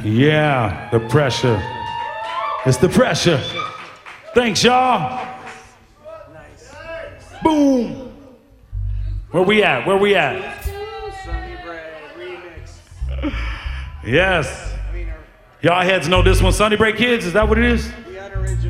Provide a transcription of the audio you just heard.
Yeah, the pressure. It's the pressure. Thanks, y'all. Boom. Where we at? Where we at? Sunny Bread remix. Yes. Y'all heads know this one. Sunny Break Kids, is that what it is? The unoriginal.